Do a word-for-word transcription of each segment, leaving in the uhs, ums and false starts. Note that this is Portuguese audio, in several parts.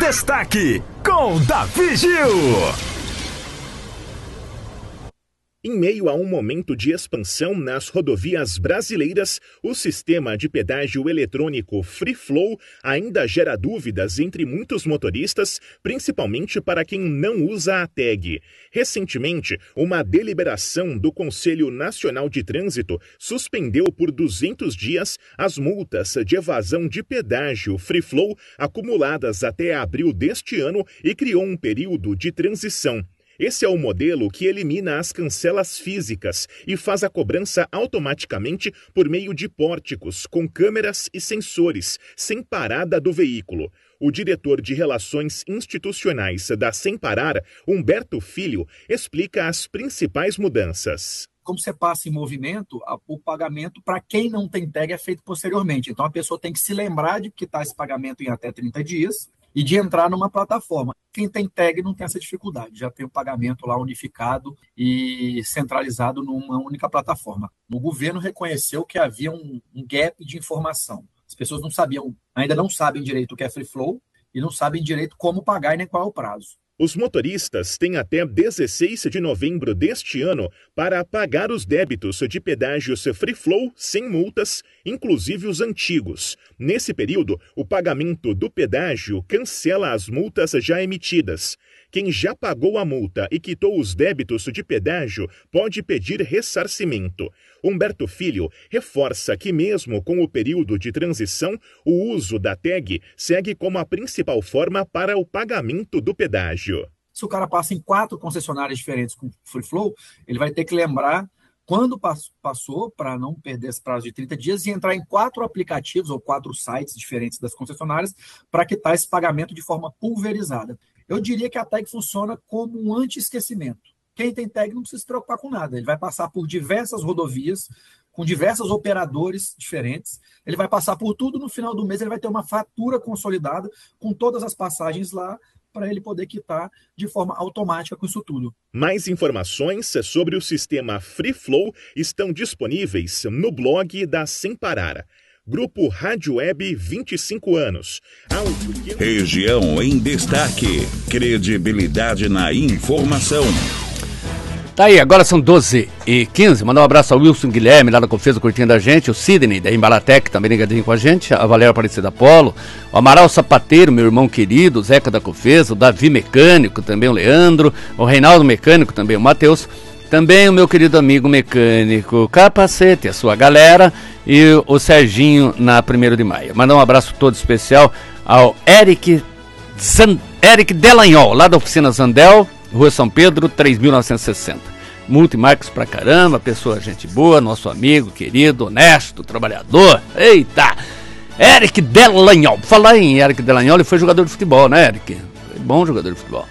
Destaque com Davi Gil. Em meio a um momento de expansão nas rodovias brasileiras, o sistema de pedágio eletrônico Free Flow ainda gera dúvidas entre muitos motoristas, principalmente para quem não usa a tag. Recentemente, uma deliberação do Conselho Nacional de Trânsito suspendeu por duzentos dias as multas de evasão de pedágio Free Flow acumuladas até abril deste ano e criou um período de transição. Esse é o modelo que elimina as cancelas físicas e faz a cobrança automaticamente por meio de pórticos, com câmeras e sensores, sem parada do veículo. O diretor de Relações Institucionais da Sem Parar, Humberto Filho, explica as principais mudanças. Como você passa em movimento, o pagamento para quem não tem tag é feito posteriormente. Então a pessoa tem que se lembrar de quitar esse pagamento em até trinta dias e de entrar numa plataforma. Quem tem tag não tem essa dificuldade, já tem o pagamento lá unificado e centralizado numa única plataforma. O governo reconheceu que havia um, um gap de informação. As pessoas não sabiam, ainda não sabem direito o que é Free Flow e não sabem direito como pagar e nem qual é o prazo. Os motoristas têm até dezesseis de novembro deste ano para pagar os débitos de pedágios Free Flow sem multas, inclusive os antigos. Nesse período, o pagamento do pedágio cancela as multas já emitidas. Quem já pagou a multa e quitou os débitos de pedágio pode pedir ressarcimento. Humberto Filho reforça que mesmo com o período de transição, o uso da tag segue como a principal forma para o pagamento do pedágio. Se o cara passa em quatro concessionárias diferentes com Free Flow, ele vai ter que lembrar quando passou, para não perder esse prazo de trinta dias, e entrar em quatro aplicativos ou quatro sites diferentes das concessionárias para quitar esse pagamento de forma pulverizada. Eu diria que a tag funciona como um anti-esquecimento. Quem tem tag não precisa se preocupar com nada. Ele vai passar por diversas rodovias, com diversos operadores diferentes. Ele vai passar por tudo, no final do mês ele vai ter uma fatura consolidada com todas as passagens lá, para ele poder quitar de forma automática com isso tudo. Mais informações sobre o sistema Free Flow estão disponíveis no blog da Sem Parar. Grupo Rádio Web, vinte e cinco anos. Audio... Região em destaque. Credibilidade na informação. Tá aí, agora são doze e quinze. Mandar um abraço ao Wilson Guilherme, lá da Confesa, curtindo a gente. O Sidney, da Embalatec, também ligadinho com a gente. A Valéria Aparecida Polo. O Amaral Sapateiro, meu irmão querido. O Zeca da Confesa. O Davi Mecânico, também o Leandro. O Reinaldo Mecânico, também o Matheus. Também o meu querido amigo mecânico Capacete, a sua galera. E o Serginho, na primeiro de maio. Mandar um abraço todo especial ao Eric, Zan... Eric Delanhol, lá da Oficina Zandel, Rua São Pedro, três mil novecentos e sessenta. Multimarcos pra caramba, pessoa gente boa, nosso amigo, querido, honesto, trabalhador. Eita! Eric Delanhol. Falar em Eric Delanhol, ele foi jogador de futebol, né, Eric? Foi bom jogador de futebol.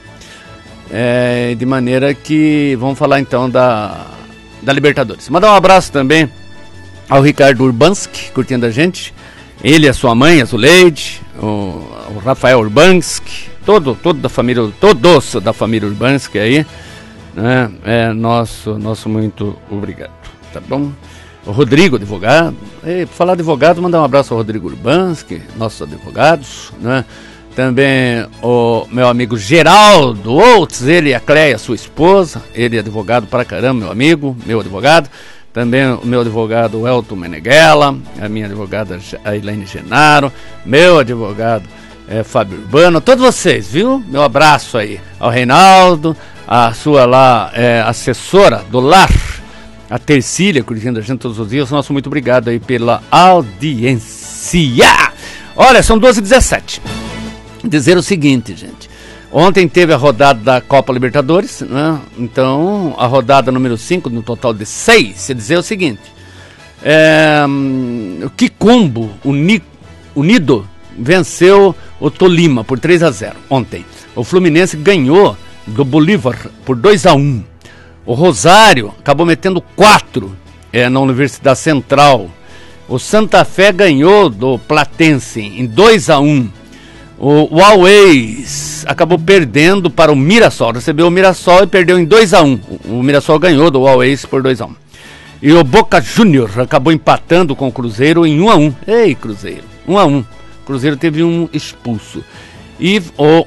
É, de maneira que vamos falar então da, da Libertadores. Mandar um abraço também ao Ricardo Urbanski, curtindo a gente. Ele e a sua mãe, a Zuleide, o, o Rafael Urbanski, todo, todo da família, todos da família Urbanski aí, né? É nosso, nosso muito obrigado, tá bom? O Rodrigo, advogado. E, por falar de advogado, mandar um abraço ao Rodrigo Urbanski, nossos advogados, né? Também o meu amigo Geraldo Outros, ele e a Cleia, sua esposa, ele é advogado pra caramba, meu amigo, meu advogado. Também o meu advogado Elton Meneghella, a minha advogada a Elaine Genaro, meu advogado é, Fábio Urbano, todos vocês, viu? Meu abraço aí ao Reinaldo, a sua lá é, assessora do lar, a Tercília, curtindo a gente todos os dias. Nosso muito obrigado aí pela audiência. Olha, são doze e dezessete. Dizer o seguinte, gente. Ontem teve a rodada da Copa Libertadores, né? Então, a rodada número cinco, no total de seis, se dizer o seguinte. É, o Quicumbo, uni, unido, venceu o Tolima por três a zero ontem. O Fluminense ganhou do Bolívar por dois a um. O Rosário acabou metendo quatro é, na Universidade Central. O Santa Fé ganhou do Platense em dois a um. O Always acabou perdendo para o Mirassol. Recebeu o Mirassol e perdeu em dois a um. O Mirassol ganhou do Always por dois a um. E o Boca Juniors acabou empatando com o Cruzeiro em um a um. Ei, Cruzeiro, um a um. O Cruzeiro teve um expulso. E o